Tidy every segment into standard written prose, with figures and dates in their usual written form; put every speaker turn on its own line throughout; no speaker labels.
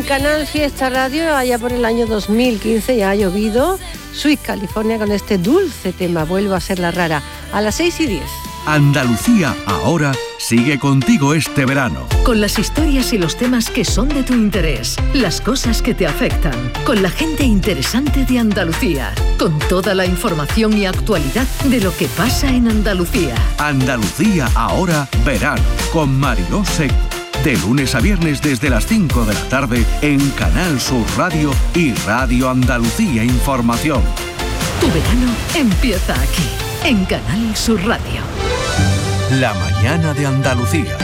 Canal Fiesta Radio, allá por el año 2015, ya ha llovido. Sweet California con este dulce tema, Vuelvo a ser la rara, a las 6:10.
Andalucía ahora sigue contigo este verano.
Con las historias y los temas que son de tu interés, las cosas que te afectan, con la gente interesante de Andalucía, con toda la información y actualidad de lo que pasa en Andalucía.
Andalucía ahora verano, con Mariló Seco. De lunes a viernes desde las 5 de la tarde en Canal Sur Radio y Radio Andalucía Información.
Tu verano empieza aquí, en Canal Sur Radio.
La mañana de Andalucía.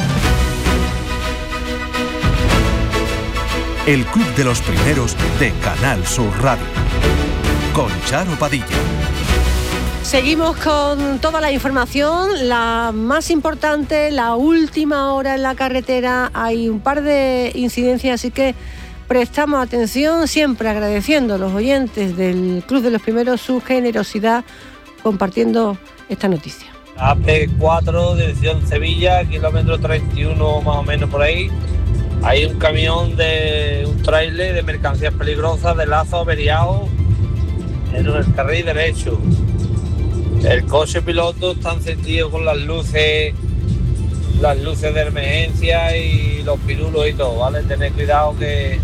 El club de los primeros de Canal Sur Radio. Con Charo Padilla.
Seguimos con toda la información, la más importante, la última hora en la carretera. Hay un par de incidencias, así que prestamos atención, siempre agradeciendo a los oyentes del Club de los Primeros su generosidad compartiendo esta noticia.
AP4, dirección Sevilla, kilómetro 31 más o menos por ahí. Hay un camión de un tráiler de mercancías peligrosas de Lazo averiado en el carril derecho. El coche piloto está encendido con las luces de emergencia y los pirulos y todo, ¿vale? Tened cuidado que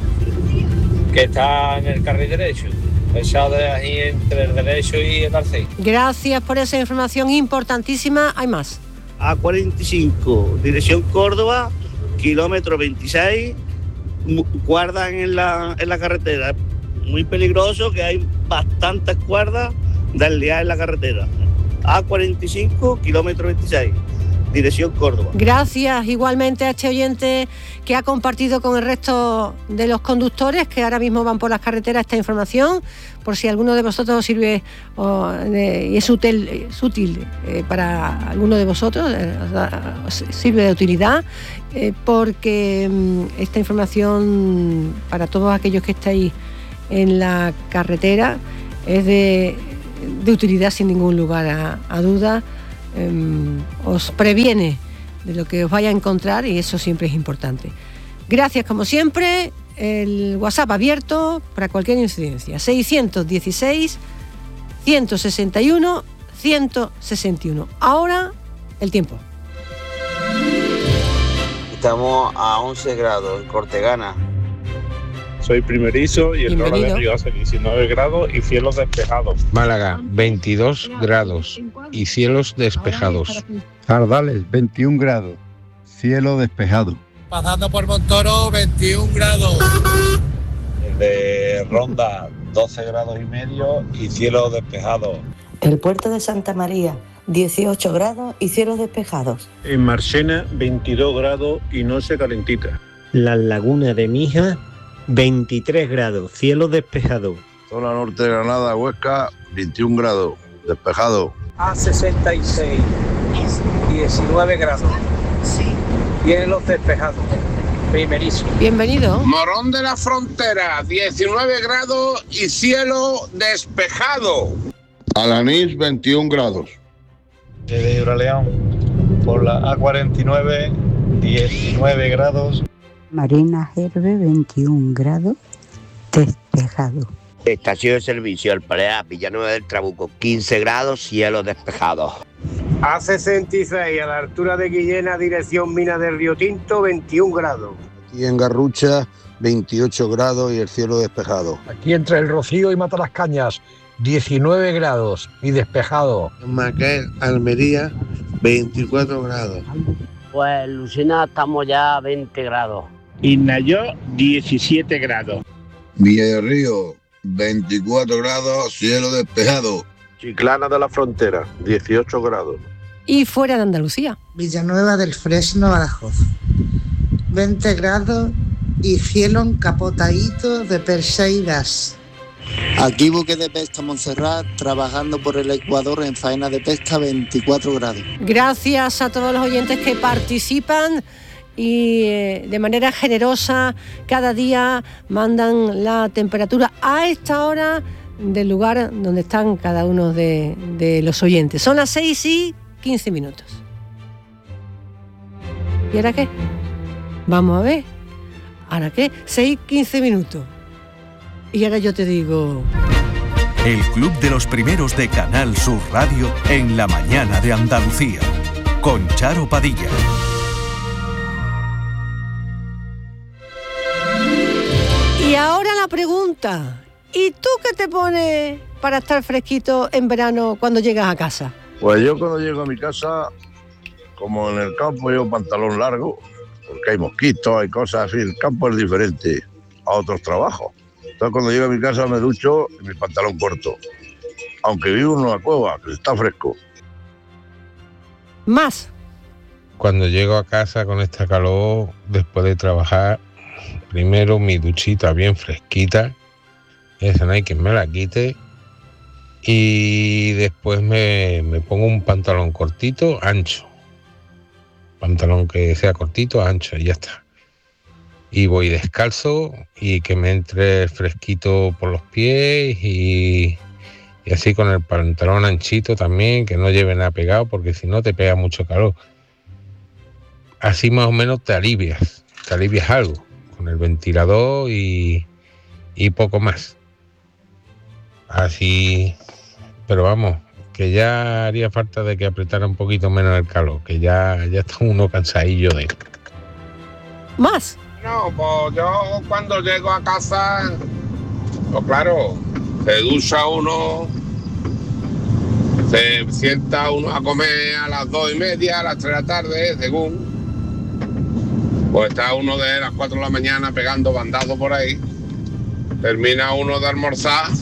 está en el carril derecho, echado ahí entre el derecho y el arcén.
Gracias por esa información importantísima. Hay más.
A45, dirección Córdoba, kilómetro 26, guardan en la carretera. Muy peligroso, que hay bastantes cuerdas del día en la carretera. A45, kilómetro 26, dirección Córdoba.
Gracias igualmente a este oyente que ha compartido con el resto de los conductores que ahora mismo van por las carreteras esta información, por si alguno de vosotros os sirve y es útil para alguno de vosotros, os sirve de utilidad, porque esta información para todos aquellos que estáis en la carretera es de utilidad sin ningún lugar a duda. Os previene de lo que os vaya a encontrar y eso siempre es importante. Gracias como siempre, el WhatsApp abierto para cualquier incidencia, 616 161 161. Ahora el tiempo.
Estamos a 11 grados en Cortegana.
Soy primerizo y el Rola de Río hace 19 grados y cielos despejados.
Málaga, 22 grados y cielos despejados.
Zardales, 21 grados, cielo despejado.
Pasando por Montoro, 21 grados.
De Ronda, 12 grados y medio y cielo despejado.
El puerto de Santa María, 18 grados y cielos despejados.
En Marchena, 22 grados y noche calentita.
La laguna de Mija, 23 grados, cielo despejado.
Zona norte de Granada, Huesca, 21 grados, despejado.
A66, 19 grados, cielos despejados, primerizo.
Bienvenido.
Morón de la Frontera, 19 grados y cielo despejado.
Alanís, 21 grados.
De Uraleón, por la A49, 19 grados.
Marina Gerbe, 21 grados, despejado.
Estación de servicio El Palea, Villanueva del Trabuco, 15 grados, cielo despejado.
A66, a la altura de Guillena, dirección Mina del Río Tinto, 21 grados.
Aquí en Garrucha, 28 grados y el cielo despejado.
Aquí entre el Rocío y Matalascañas, 19 grados y despejado.
En Maquel, Almería, 24 grados.
Pues Lucena estamos ya a 20 grados.
Innayó, 17 grados.
Villa del Río, 24 grados, cielo despejado.
Chiclana de la Frontera, 18 grados.
Y fuera de Andalucía.
Villanueva del Fresno, Badajoz, 20 grados y cielo encapotadito de Perseidas.
Aquí buque de pesca Montserrat, trabajando por el Ecuador en faena de pesca, 24 grados.
Gracias a todos los oyentes que participan y de manera generosa cada día mandan la temperatura a esta hora del lugar donde están cada uno de los oyentes. Son las 6:15. ¿Y ahora qué? Vamos a ver. ¿Ahora qué? 6:15 minutos. Y ahora yo te digo...
El Club de los Primeros de Canal Sur Radio en la mañana de Andalucía, con Charo Padilla.
Y ahora la pregunta, ¿y tú qué te pones para estar fresquito en verano cuando llegas a casa?
Pues yo cuando llego a mi casa, como en el campo, llevo pantalón largo, porque hay mosquitos, hay cosas así, el campo es diferente a otros trabajos. Entonces cuando llego a mi casa me ducho en mi pantalón corto, aunque vivo en una cueva, que está fresco.
Más.
Cuando llego a casa con esta calor, después de trabajar, primero mi duchita bien fresquita, esa no hay quien me la quite, y después me pongo un pantalón cortito, ancho. Pantalón que sea cortito, ancho, y ya está. Y voy descalzo y que me entre fresquito por los pies y así con el pantalón anchito también, que no lleve nada pegado porque si no te pega mucho calor. Así más o menos te alivias algo con el ventilador y poco más. Así, pero vamos, que ya haría falta de que apretara un poquito menos el calor, que ya está uno cansadillo de él.
Más.
No, pues yo cuando llego a casa, pues claro, se ducha uno, se sienta uno a comer a las 2:30, a las 3 de la tarde, según. Pues está uno de las 4 de la mañana pegando bandazos por ahí. Termina uno de almorzar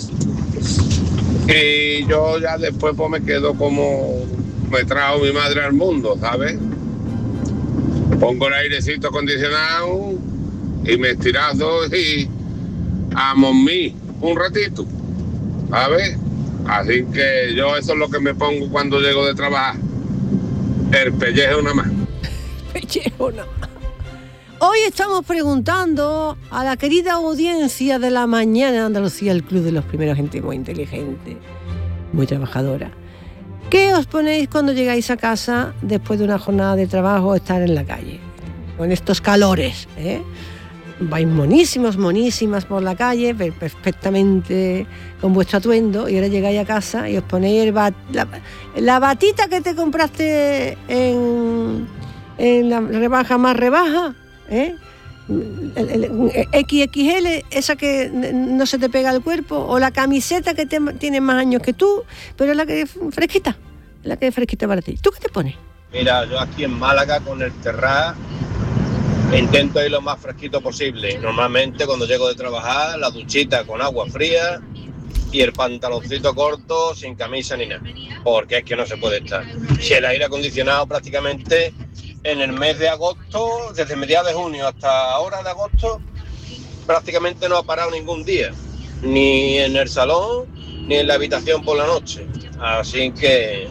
y yo ya después pues me quedo como me trajo mi madre al mundo, ¿sabes? Pongo el airecito acondicionado y me estirazo y a momí un ratito, ¿sabes? Así que yo eso es lo que me pongo cuando llego de trabajar. El pellejo nada más.
Pellejo nada más. Hoy estamos preguntando a la querida audiencia de la mañana de Andalucía, el Club de los Primeros, gente muy inteligente, muy trabajadora. ¿Qué os ponéis cuando llegáis a casa después de una jornada de trabajo o estar en la calle? Con estos calores, ¿eh? Vais monísimas por la calle, perfectamente con vuestro atuendo, y ahora llegáis a casa y os ponéis la batita que te compraste en la rebaja más rebaja, ¿eh? El XXL, esa que no se te pega al cuerpo, o la camiseta que tiene más años que tú, pero la que es fresquita, para ti. ¿Tú qué te pones?
Mira, yo aquí en Málaga con el Terrat intento ir lo más fresquito posible. Normalmente cuando llego de trabajar, la duchita con agua fría y el pantaloncito corto sin camisa ni nada, porque es que no se puede estar. Si el aire acondicionado prácticamente en el mes de agosto, desde mediados de junio hasta ahora de agosto, prácticamente no ha parado ningún día, ni en el salón, ni en la habitación por la noche. Así que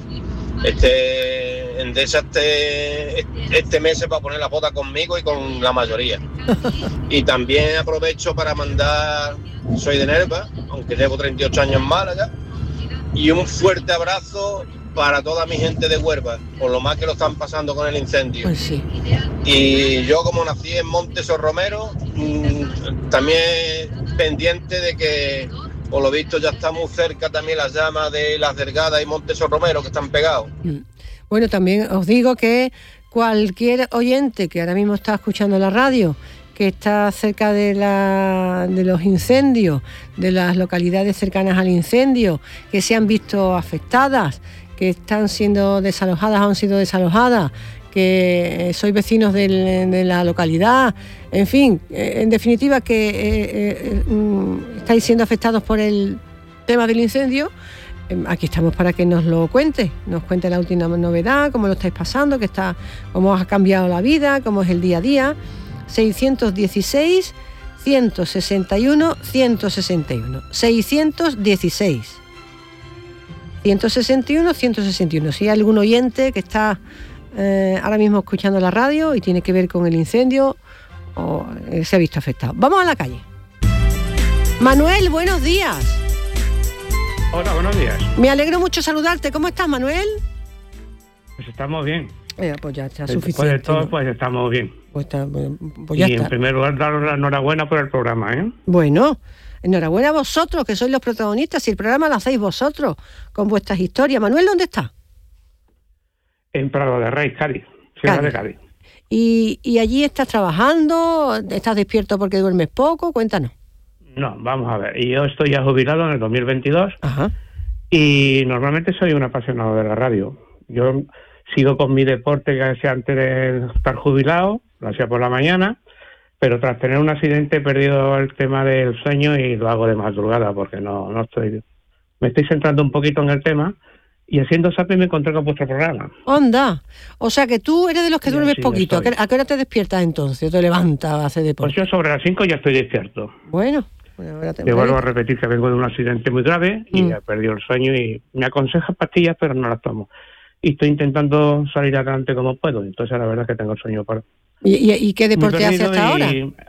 Endesa este mes se va a poner la bota conmigo y con la mayoría. Y también aprovecho para mandar, soy de Nerva, aunque llevo 38 años en Málaga, y un fuerte abrazo para toda mi gente de Huelva, por lo más que lo están pasando con el incendio.
Pues sí.
Y yo, como nací en Montes o Romero, también pendiente de que, por lo visto, ya está muy cerca también las llamas de Las Delgadas y Montes o Romero, que están pegados.
Bueno, también os digo que cualquier oyente que ahora mismo está escuchando la radio, que está cerca de los incendios, de las localidades cercanas al incendio, que se han visto afectadas, que están siendo desalojadas o han sido desalojadas, que sois vecinos de la localidad, en fin, en definitiva que estáis siendo afectados por el tema del incendio, aquí estamos para que nos lo cuente, la última novedad, cómo lo estáis pasando, cómo os ha cambiado la vida, cómo es el día a día. 616 161 161 616 161 161. Si hay algún oyente que está ahora mismo escuchando la radio y tiene que ver con el incendio o se ha visto afectado. Vamos a la calle. Manuel, buenos días.
Hola, buenos días.
Me alegro mucho saludarte. ¿Cómo estás, Manuel?
Pues estamos bien.
Pues ya está
Después
suficiente.
de todo,
¿no?
pues estamos bien.
Pues ya
Y
está.
en primer lugar, daros la enhorabuena por el programa, ¿eh?
Bueno, enhorabuena a vosotros, que sois los protagonistas, y el programa lo hacéis vosotros, con vuestras historias. Manuel, ¿dónde está?
En Prado de Rey, Cádiz, ciudad de Cádiz.
¿Y allí estás trabajando? ¿Estás despierto porque duermes poco? Cuéntanos.
No, vamos a ver. Yo estoy ya jubilado en el 2022.
Ajá.
Y normalmente soy un apasionado de la radio. Yo sigo con mi deporte que hacía antes de estar jubilado, lo hacía por la mañana, pero tras tener un accidente he perdido el tema del sueño y lo hago de madrugada porque no estoy... Me estoy centrando un poquito en el tema y haciendo zapping me encontré con vuestro programa.
¡Onda! O sea que tú eres de los que duermes
así
poquito.
estoy.
¿A qué hora te despiertas entonces? ¿Te levantas a hacer deporte?
Pues yo sobre las 5 ya estoy despierto.
Bueno,
Te vuelvo a repetir que vengo de un accidente muy grave y he perdido el sueño y me aconsejan pastillas pero no las tomo. Y estoy intentando salir adelante como puedo. Entonces la verdad es que tengo el sueño para...
¿Y qué deporte hace hasta ahora?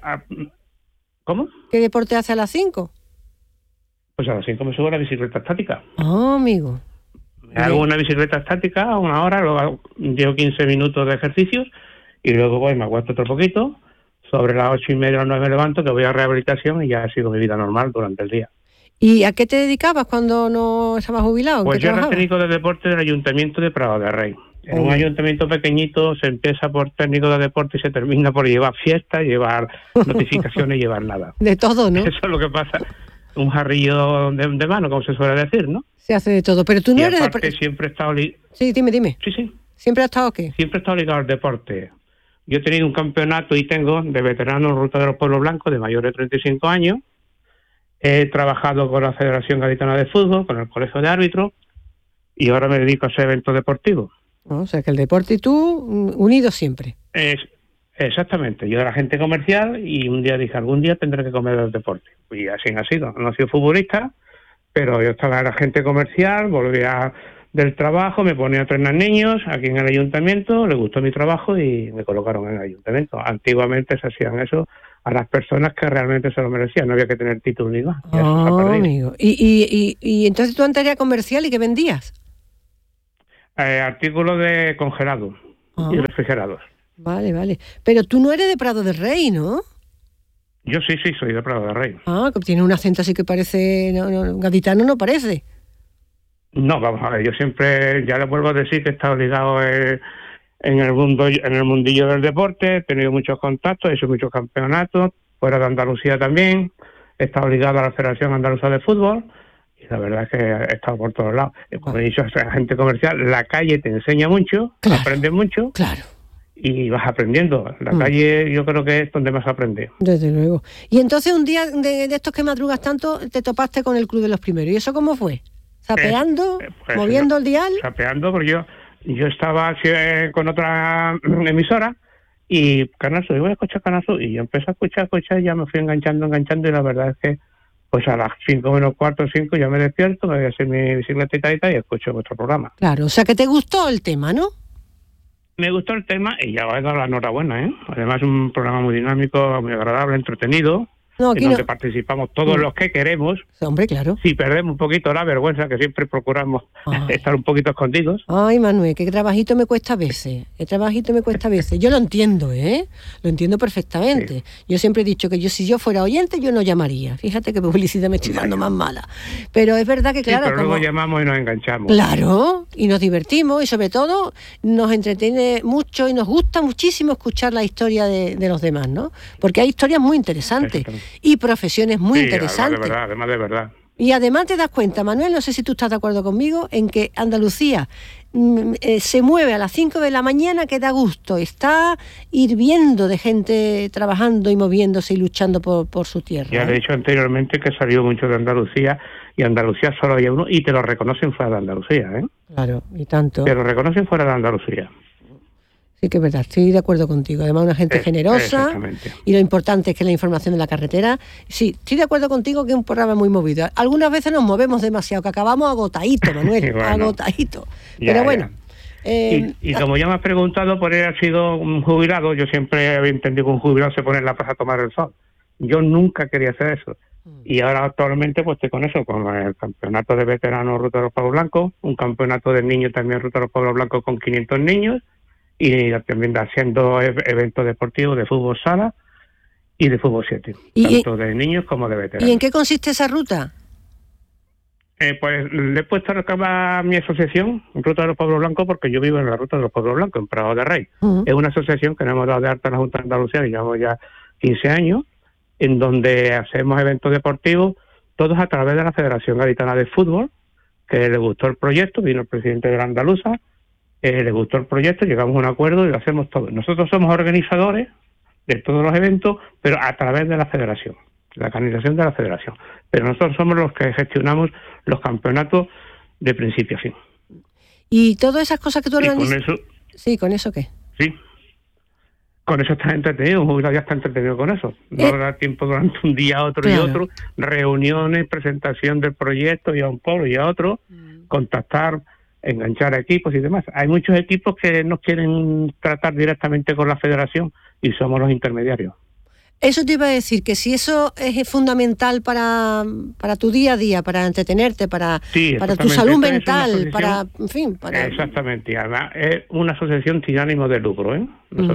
¿Cómo?
¿Qué deporte hace a las 5?
Pues a las 5 me subo a la bicicleta estática.
Amigo.
Me hago una bicicleta estática, una hora, luego hago 10 o 15 minutos de ejercicios y luego voy, me aguanto otro poquito. Sobre las 8:30 o las 9 me levanto, que voy a rehabilitación y ya ha sido mi vida normal durante el día.
¿Y a qué te dedicabas cuando no estabas jubilado?
Pues yo era técnico de deporte del Ayuntamiento de Prado de Rey. En un ayuntamiento pequeñito se empieza por técnico de deporte y se termina por llevar fiestas, llevar notificaciones, llevar nada.
De todo, ¿no?
Eso es lo que pasa. Un jarrillo de mano, como se suele decir, ¿no?
Se hace de todo, pero tú no
y
eres
aparte, siempre he estado...
Sí, dime.
Sí.
¿Siempre has estado qué?
Siempre he estado ligado al deporte. Yo he tenido un campeonato y tengo de veteranos en Ruta de los Pueblos Blancos de mayores de 35 años. He trabajado con la Federación Gaditana de Fútbol, con el Colegio de Árbitros y ahora me dedico a hacer eventos deportivos.
O sea, que el deporte y tú unidos siempre.
Exactamente. Yo era agente comercial y un día dije, algún día tendré que comer del deporte. Y así ha sido. No he sido futbolista, pero yo estaba en agente comercial, volvía del trabajo, me ponía a entrenar niños aquí en el ayuntamiento, le gustó mi trabajo y me colocaron en el ayuntamiento. Antiguamente se hacían eso a las personas que realmente se lo merecían, no había que tener título ni más.
Amigo. ¿Y entonces tú antes eras comercial y qué vendías?
Artículos de congelados y refrigerados.
Vale. Pero tú no eres de Prado de Rey, ¿no?
Yo sí, soy de Prado de Rey.
Que tiene un acento así que parece... gaditano no parece.
No, vamos a ver, yo siempre, ya les vuelvo a decir que he estado ligado en el mundillo del deporte, he tenido muchos contactos, he hecho muchos campeonatos, fuera de Andalucía también, he estado ligado a la Federación Andaluza de Fútbol, y la verdad es que he estado por todos lados. Como he dicho, soy agente comercial, la calle te enseña mucho, aprendes mucho.
Claro.
Y vas aprendiendo. La calle yo creo que es donde más aprendes.
Desde luego. Y entonces un día de estos que madrugas tanto, te topaste con el Club de los Primeros. ¿Y eso cómo fue? ¿Zapeando?
Pues,
¿Moviendo el dial?
Zapeando, porque yo estaba con otra emisora y Canal Sur, voy a escuchar Canal Sur, y yo empecé a escuchar y ya me fui enganchando y la verdad es que pues a las 5 menos cuarto, 5 ya me despierto, me voy a hacer mi bicicleta y escucho vuestro programa.
Claro, o sea que te gustó el tema, ¿no?
Me gustó el tema y ya voy a dar la enhorabuena, ¿eh? Además es un programa muy dinámico, muy agradable, entretenido, en donde participamos todos los que queremos.
Hombre, claro.
Si perdemos un poquito la vergüenza, que siempre procuramos estar un poquito escondidos.
Ay, Manuel, qué trabajito me cuesta a veces. Yo lo entiendo, Lo entiendo perfectamente. Sí. Yo siempre he dicho que si yo fuera oyente, yo no llamaría. Fíjate qué publicidad me estoy dando más mala. Pero es verdad que, claro...
Sí, pero luego llamamos y nos enganchamos.
Claro, y nos divertimos y sobre todo nos entretiene mucho y nos gusta muchísimo escuchar la historia de los demás, ¿no? Porque hay historias muy interesantes y profesiones muy interesantes.
Además de verdad.
Y además te das cuenta, Manuel, no sé si tú estás de acuerdo conmigo, en que Andalucía se mueve a las 5 de la mañana, que da gusto, está hirviendo de gente trabajando y moviéndose y luchando por su tierra.
Ya he dicho anteriormente que salió mucho de Andalucía y Andalucía solo hay uno y te lo reconocen fuera de Andalucía, ¿eh?
Claro, y tanto.
Te lo reconocen fuera de Andalucía.
Sí que es verdad, estoy de acuerdo contigo. Además, una gente generosa y lo importante es que la información de la carretera... Sí, estoy de acuerdo contigo que es un programa muy movido. Algunas veces nos movemos demasiado, que acabamos agotadito, Manuel, agotadito. Pero bueno...
Y como ya me has preguntado por él ha sido un jubilado, yo siempre había entendido que un jubilado se pone en la plaza a tomar el sol. Yo nunca quería hacer eso. Y ahora actualmente pues estoy con eso, con el campeonato de veteranos Ruta de los Pueblos Blancos, un campeonato de niños también Ruta de los Pueblos Blancos con 500 niños, y también haciendo eventos deportivos de fútbol sala y de fútbol 7, tanto de niños como de veteranos.
¿Y en qué consiste esa ruta?
Pues le he puesto a mi asociación, Ruta de los Pueblos Blancos, porque yo vivo en la Ruta de los Pueblos Blancos, en Prado de Rey. Es una asociación que nos hemos dado de alta en la Junta de Andalucía, que llevamos ya 15 años, en donde hacemos eventos deportivos, todos a través de la Federación Gaditana de Fútbol, que le gustó el proyecto, vino el presidente de la Andaluza, le gustó el proyecto, llegamos a un acuerdo y lo hacemos todo. Nosotros somos organizadores de todos los eventos, pero a través de la Federación, la organización de la Federación. Pero nosotros somos los que gestionamos los campeonatos de principio a fin.
¿Y todas esas cosas que tú organizas?
¿Con eso?
Sí, ¿con eso qué?
Sí. Con eso estás entretenido, un jubilado ya está entretenido con eso. No da tiempo durante un día a otro y otro, reuniones, presentación del proyecto y a un pueblo y a otro, contactar, enganchar a equipos y demás. Hay muchos equipos que no quieren tratar directamente con la federación y somos los intermediarios.
Eso te iba a decir, que si eso es fundamental para tu día a día, para entretenerte, para tu salud mental, para, en fin, para...
Exactamente, y además es una asociación sin ánimo de lucro, ¿eh?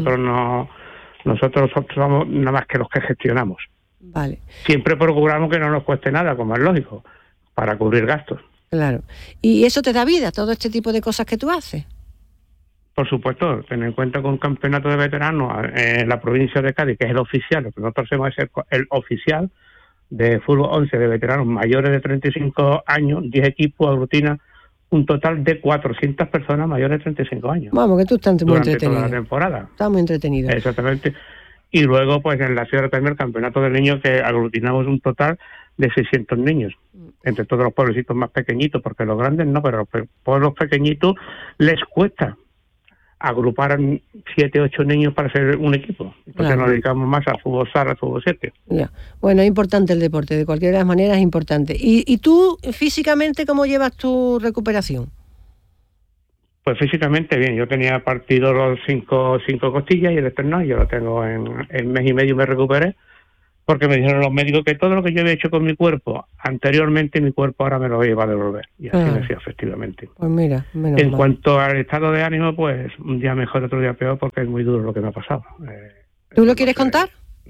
Nosotros somos nada más que los que gestionamos.
Vale.
Siempre procuramos que no nos cueste nada, como es lógico, para cubrir gastos.
Claro. ¿Y eso te da vida, todo este tipo de cosas que tú haces?
Por supuesto, ten en cuenta que un campeonato de veteranos en la provincia de Cádiz, que es el oficial, lo que nosotros hacemos es el oficial de fútbol 11 de veteranos mayores de 35 años, 10 equipos aglutina un total de 400 personas mayores de 35 años.
Vamos, que tú estás muy entretenido.
Toda la temporada.
Estás muy entretenido.
Exactamente. Y luego, pues en la Sierra también el campeonato de niños, que aglutinamos un total de 600 niños, entre todos los pueblecitos más pequeñitos, porque los grandes no, pero los pueblos pequeñitos les cuesta agrupar 7, 8 niños para hacer un equipo. Entonces nos dedicamos más al fútbol sala, al fútbol 7.
Ya. Bueno, es importante el deporte, de cualquier de las maneras es importante. ¿Y tú, físicamente, cómo llevas tu recuperación?
Pues físicamente bien, yo tenía partido los 5 costillas y el esternón, yo lo tengo en mes y medio me recuperé, porque me dijeron los médicos que todo lo que yo había hecho con mi cuerpo anteriormente, mi cuerpo ahora me lo iba a devolver. Y así me hacía, efectivamente.
Pues mira,
en cuanto al estado de ánimo, pues un día mejor, otro día peor, porque es muy duro lo que me ha pasado.
¿Tú lo quieres contar?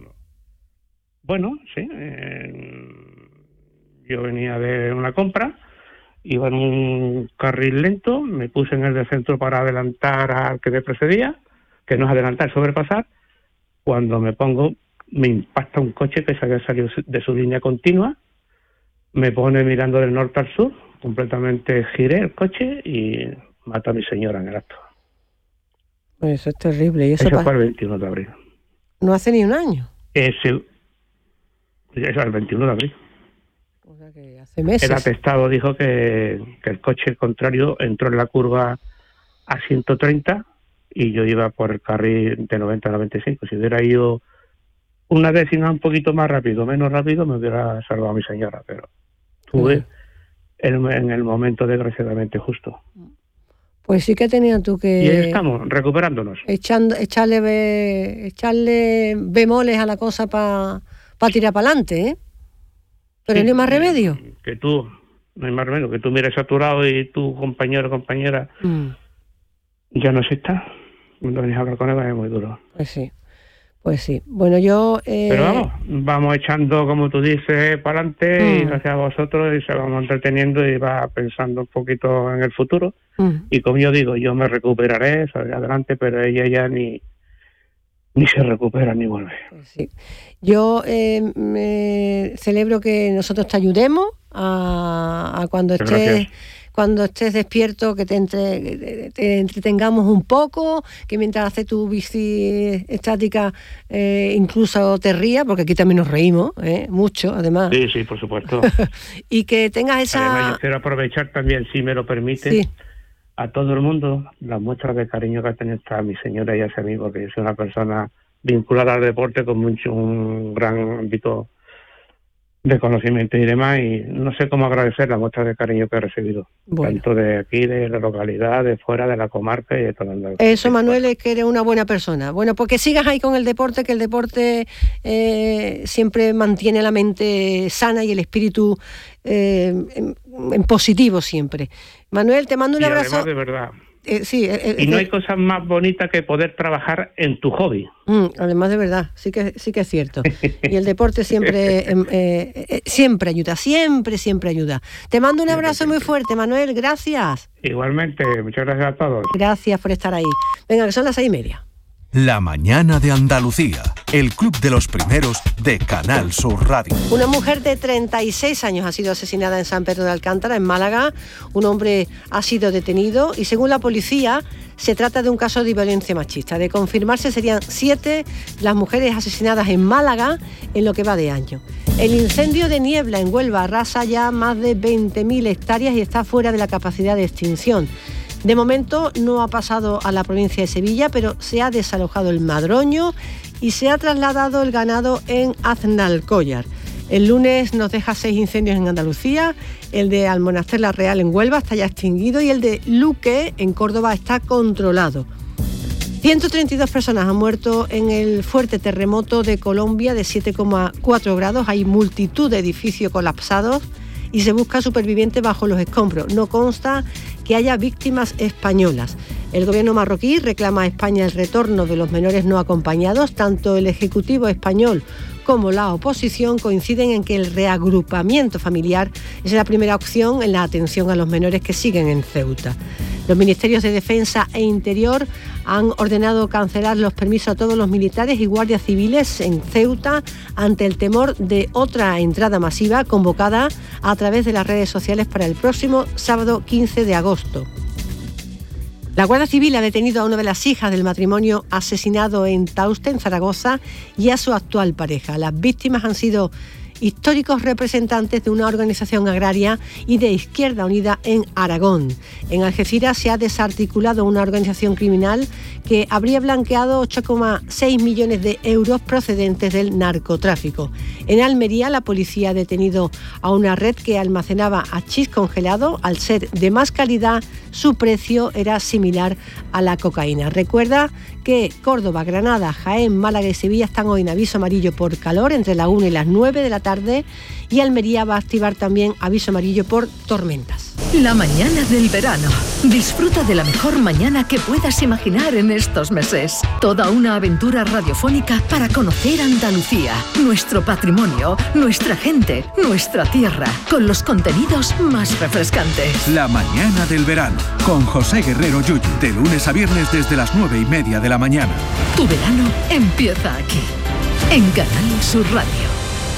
Bueno, sí. Yo venía de una compra, iba en un carril lento, me puse en el del centro para adelantar al que me precedía, que no es adelantar, es sobrepasar. Cuando me pongo, me impacta un coche que se había salido de su línea continua, me pone mirando del norte al sur, completamente giré el coche y mató a mi señora en el acto.
Eso es terrible. ¿Y eso
fue el 21 de abril.
¿No hace ni un año?
Eso es el 21 de abril.
O sea que hace meses.
El atestado dijo que el coche contrario entró en la curva a 130 y yo iba por el carril de 90 a 95. Si hubiera ido una décima un poquito más rápido, menos rápido, me hubiera salvado a mi señora, pero tuve en el momento desgraciadamente justo.
Pues sí que tenías tú que...
Y ahí estamos, recuperándonos.
Echarle bemoles a la cosa para tirar para adelante, ¿eh? Pero sí, no hay más remedio.
No hay más remedio, que tú mires saturado y tu compañero o compañera ya no está. Cuando vienes a hablar con ella es muy duro.
Pues sí. Bueno, yo...
Pero vamos echando, como tú dices, para adelante y gracias a vosotros y se vamos entreteniendo y va pensando un poquito en el futuro. Y como yo digo, yo me recuperaré, saldré adelante, pero ella ya ni se recupera ni vuelve.
Sí. Yo me celebro que nosotros te ayudemos a cuando estés despierto, que te entretengamos un poco, que mientras haces tu bici estática incluso te rías, porque aquí también nos reímos, mucho, además.
Sí, por supuesto.
Y que tengas esa...
Además, yo quiero aprovechar también, si me lo permite, a todo el mundo, las muestras de cariño que ha tenido a mi señora y hacia mí, porque yo soy una persona vinculada al deporte con un gran ámbito de conocimiento y demás, y no sé cómo agradecer la muestra de cariño que he recibido, tanto de aquí, de la localidad, de fuera, de la comarca y de todo el mundo.
Eso, Manuel, es que eres una buena persona. Bueno, porque sigas ahí con el deporte, que el deporte siempre mantiene la mente sana y el espíritu en positivo siempre. Manuel, te mando un abrazo.
Además, de verdad, Y no hay cosa más bonita que poder trabajar en tu hobby.
Además, de verdad, sí que es cierto. Y el deporte siempre ayuda, siempre ayuda. Te mando un abrazo muy fuerte, Manuel, gracias.
Igualmente, muchas gracias a todos.
Gracias por estar ahí. Venga, que son las 6:30.
La mañana de Andalucía, el club de los primeros de Canal Sur Radio.
Una mujer de 36 años ha sido asesinada en San Pedro de Alcántara, en Málaga. Un hombre ha sido detenido y según la policía se trata de un caso de violencia machista. De confirmarse serían 7 las mujeres asesinadas en Málaga en lo que va de año. El incendio de niebla en Huelva arrasa ya más de 20.000 hectáreas y está fuera de la capacidad de extinción. De momento no ha pasado a la provincia de Sevilla, pero se ha desalojado el madroño y se ha trasladado el ganado en Aznalcóllar. El lunes nos deja 6 incendios en Andalucía, el de Almonaster la Real en Huelva está ya extinguido y el de Luque en Córdoba está controlado. 132 personas han muerto en el fuerte terremoto de Colombia de 7,4 grados. Hay multitud de edificios colapsados y se busca supervivientes bajo los escombros. No consta que haya víctimas españolas. El gobierno marroquí reclama a España el retorno de los menores no acompañados. Tanto el Ejecutivo español como la oposición coinciden en que el reagrupamiento familiar es la primera opción en la atención a los menores que siguen en Ceuta. Los ministerios de Defensa e Interior han ordenado cancelar los permisos a todos los militares y guardias civiles en Ceuta ante el temor de otra entrada masiva convocada a través de las redes sociales para el próximo sábado 15 de agosto. La Guardia Civil ha detenido a una de las hijas del matrimonio asesinado en Tauste, en Zaragoza, y a su actual pareja. Las víctimas han sido históricos representantes de una organización agraria y de Izquierda Unida en Aragón. En Algeciras se ha desarticulado una organización criminal que habría blanqueado 8,6 millones de euros procedentes del narcotráfico. En Almería, la policía ha detenido a una red que almacenaba hachís congelado. Al ser de más calidad, su precio era similar a la cocaína. Recuerda que Córdoba, Granada, Jaén, Málaga y Sevilla están hoy en aviso amarillo por calor entre las 1 y las 9 de la tarde y Almería va a activar también aviso amarillo por tormentas.
La mañana del verano. Disfruta de la mejor mañana que puedas imaginar en estos meses. Toda una aventura radiofónica para conocer Andalucía, nuestro patrimonio, nuestra gente, nuestra tierra, con los contenidos más refrescantes.
La mañana del verano, con José Guerrero Yuyu, de lunes a viernes desde las 9:30 de la mañana.
Tu verano empieza aquí, en Canal Sur Radio.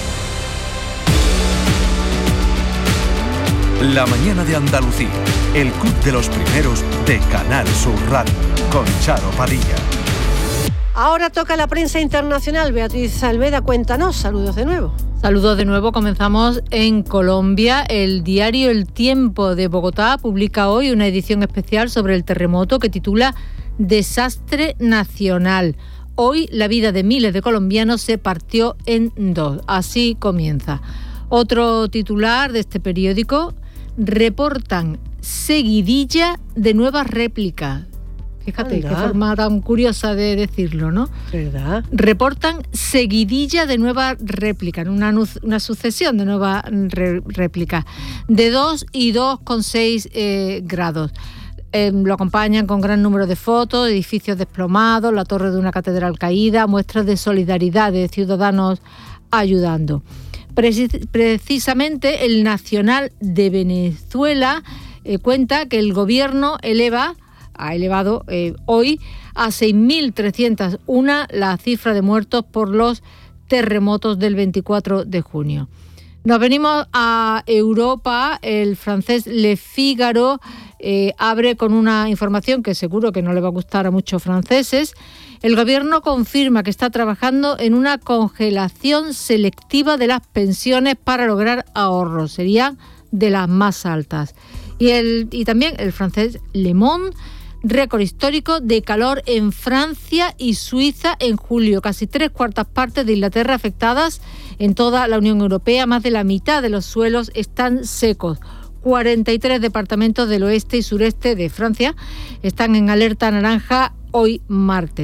La mañana de Andalucía, el club de los primeros de Canal Sur Radio, con Charo Padilla.
Ahora toca la prensa internacional. Beatriz Almeda, cuéntanos. Saludos de nuevo.
Saludos de nuevo. Comenzamos en Colombia. El diario El Tiempo de Bogotá publica hoy una edición especial sobre el terremoto que titula Desastre Nacional. Hoy la vida de miles de colombianos se partió en 2. Así comienza. Otro titular de este periódico: reportan seguidilla de nuevas réplicas. Fíjate, qué forma tan curiosa de decirlo, ¿no?
¿Verdad?
Reportan seguidilla de nuevas réplicas, una sucesión de nuevas réplicas, de 2 y 2,6 grados. Lo acompañan con gran número de fotos, edificios desplomados, la torre de una catedral caída, muestras de solidaridad de ciudadanos ayudando. Precisamente el Nacional de Venezuela cuenta que el gobierno ha elevado hoy a 6.301 la cifra de muertos por los terremotos del 24 de junio. Nos venimos a Europa. El francés Le Figaro abre con una información que seguro que no le va a gustar a muchos franceses. El gobierno confirma que está trabajando en una congelación selectiva de las pensiones para lograr ahorros. Serían de las más altas. Y también el francés Le Monde, récord histórico de calor en Francia y Suiza en julio. Casi 3/4 partes de Inglaterra afectadas en toda la Unión Europea. Más de la mitad de los suelos están secos. 43 departamentos del oeste y sureste de Francia están en alerta naranja hoy martes.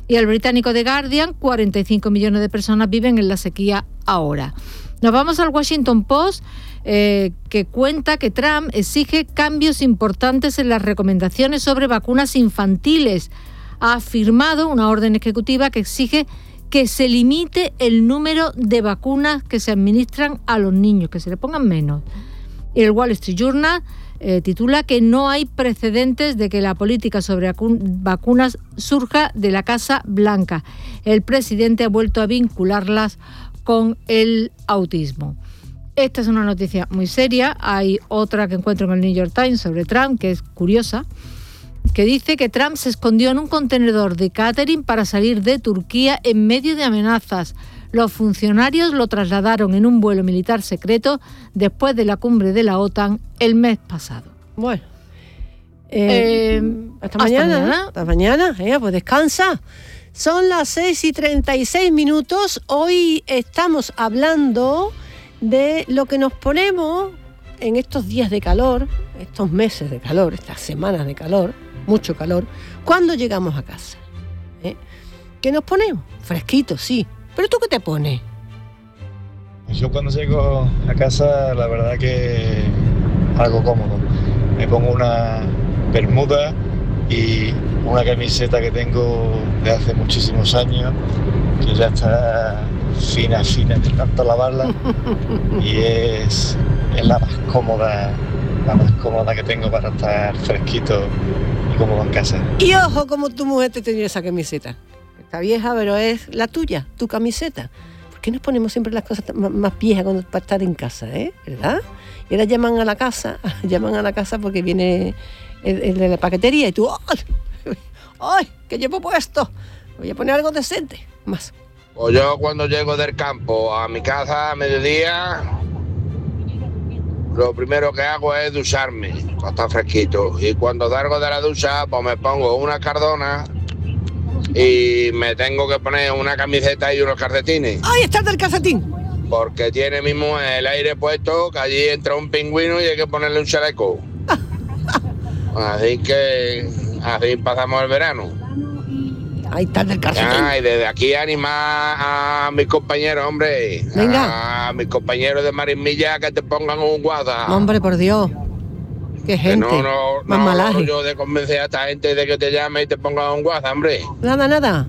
Y el británico The Guardian, 45 millones de personas viven en la sequía ahora. Nos vamos al Washington Post, que cuenta que Trump exige cambios importantes en las recomendaciones sobre vacunas infantiles. Ha firmado una orden ejecutiva que exige que se limite el número de vacunas que se administran a los niños, que se le pongan menos. El Wall Street Journal titula que no hay precedentes de que la política sobre vacunas surja de la Casa Blanca. El presidente ha vuelto a vincularlas con el autismo. Esta es una noticia muy seria. Hay otra que encuentro en el New York Times sobre Trump, que es curiosa, que dice que Trump se escondió en un contenedor de catering para salir de Turquía en medio de amenazas. Los funcionarios lo trasladaron en un vuelo militar secreto después de la cumbre de la OTAN el mes pasado.
Bueno, hasta mañana. Hasta mañana, pues descansa. Son las 6:36. Hoy estamos hablando de lo que nos ponemos en estos días de calor, estos meses de calor, estas semanas de calor, mucho calor, cuando llegamos a casa. ¿Qué nos ponemos? Fresquito, sí. ¿Pero tú qué te pones?
Yo cuando llego a casa, la verdad que algo cómodo. Me pongo una bermuda y una camiseta que tengo de hace muchísimos años, que ya está fina, de tanto lavarla, y es la más cómoda que tengo para estar fresquito y cómodo en casa.
Y ojo como tu mujer te tenía esa camiseta. Está vieja, pero es la tuya, tu camiseta. ¿Por qué nos ponemos siempre las cosas más viejas para estar en casa, ¿verdad? Y ahora llaman a la casa porque viene el de la paquetería y tú, ¡ay! ¿Qué llevo puesto? Voy a poner algo decente, más.
Pues yo cuando llego del campo a mi casa a mediodía, lo primero que hago es ducharme, para estar fresquito. Y cuando salgo de la ducha, pues me pongo una cardona y me tengo que poner una camiseta y unos calcetines.
¡Ay, está del calcetín!
Porque tiene mismo el aire puesto, que allí entra un pingüino y hay que ponerle un chaleco. Así que así pasamos el verano.
Ahí está del calcetín.
Y desde aquí animar a mis compañeros, hombre.
Venga.
A mis compañeros de Marismilla que te pongan un WhatsApp.
Hombre, por Dios. Qué gente.
No, yo de convencer a esta gente de que te llame y te ponga un WhatsApp, hombre.
Nada.